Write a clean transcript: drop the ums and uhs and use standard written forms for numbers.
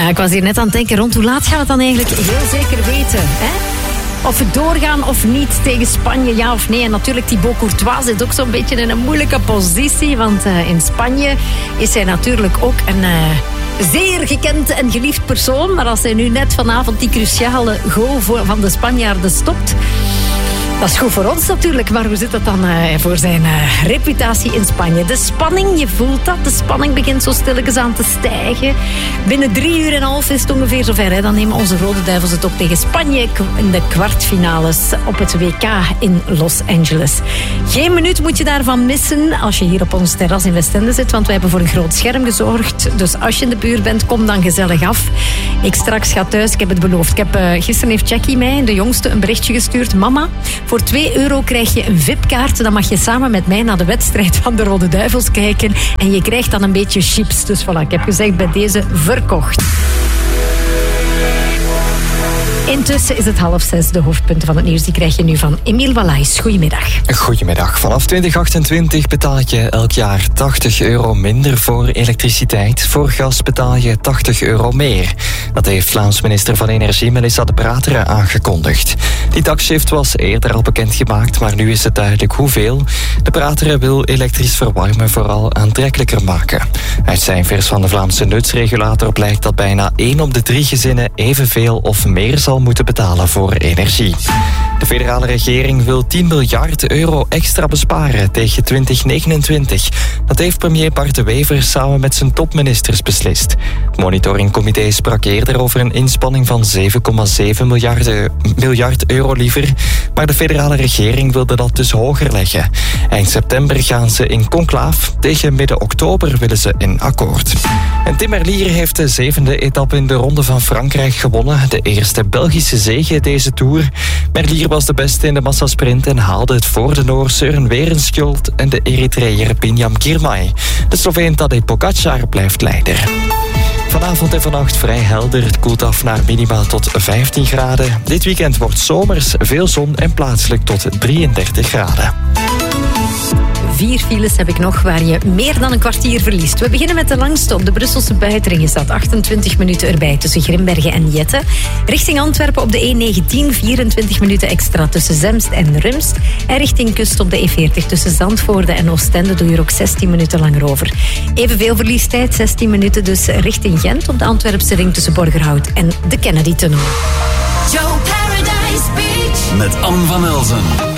Ik was hier net aan het denken, rond hoe laat gaan we het dan eigenlijk heel zeker weten, hè? Of we doorgaan of niet tegen Spanje, ja of nee. En natuurlijk, Thibaut Courtois zit ook zo'n beetje in een moeilijke positie. Want in Spanje is hij natuurlijk ook een zeer gekend en geliefd persoon. Maar als hij nu net vanavond die cruciale goal van de Spanjaarden stopt... Dat is goed voor ons natuurlijk, maar hoe zit dat dan voor zijn reputatie in Spanje? De spanning, je voelt dat. De spanning begint zo stilletjes aan te stijgen. Binnen 3,5 uur is het ongeveer zover. Hè? Dan nemen onze Rode Duivels het op tegen Spanje in de kwartfinales op het WK in Los Angeles. Geen minuut moet je daarvan missen als je hier op ons terras in Westende zit, want wij hebben voor een groot scherm gezorgd. Dus als je in de buurt bent, kom dan gezellig af. Ik straks ga thuis, ik heb het beloofd. Gisteren heeft Jackie mij, de jongste, een berichtje gestuurd. Mama, voor €2 krijg je een VIP-kaart. Dan mag je samen met mij naar de wedstrijd van de Rode Duivels kijken. En je krijgt dan een beetje chips. Dus voilà, ik heb gezegd, bij deze verkocht. Intussen is het 5:30. De hoofdpunten van het nieuws die krijg je nu van Emiel Wallaes. Goedemiddag. Goedemiddag. Vanaf 2028 betaal je elk jaar €80 minder voor elektriciteit. Voor gas betaal je €80 meer. Dat heeft Vlaams minister van Energie Melissa De Prateren aangekondigd. Die taxshift was eerder al bekendgemaakt, maar nu is het duidelijk hoeveel. De Prateren wil elektrisch verwarmen vooral aantrekkelijker maken. Uit cijfers van de Vlaamse nutsregulator blijkt dat bijna 1 op de 3 gezinnen evenveel of meer zal moeten betalen voor energie. De federale regering wil €10 miljard extra besparen tegen 2029. Dat heeft premier Bart De Wever samen met zijn topministers beslist. Het monitoringcomité sprak eerder over een inspanning van €7,7 miljard liever. Maar de federale regering wilde dat dus hoger leggen. Eind september gaan ze in conclaaf. Tegen midden oktober willen ze in akkoord. En Tim Merlier heeft de 7e etappe in de Ronde van Frankrijk gewonnen. De eerste Belgische zege deze Tour. Merlier was de beste in de massasprint en haalde het voor de Noor Søren Werenskjold en de Eritreër Binyam Girmay. De Sloveen Tadej Pogačar blijft leider. Vanavond en vannacht vrij helder. Het koelt af naar minima tot 15 graden. Dit weekend wordt zomers, veel zon en plaatselijk tot 33 graden. 4 files heb ik nog waar je meer dan een kwartier verliest. We beginnen met de langste. Op de Brusselse Buitenring is dat 28 minuten erbij tussen Grimbergen en Jette. Richting Antwerpen op de E19 24 minuten extra tussen Zemst en Rumst. En richting kust op de E40 tussen Zandvoorde en Oostende doe je er ook 16 minuten langer over. Evenveel verliestijd, 16 minuten dus richting Gent op de Antwerpse ring tussen Borgerhout en de Kennedy-tunnel. Joe Paradise Beach met Anne van Elzen.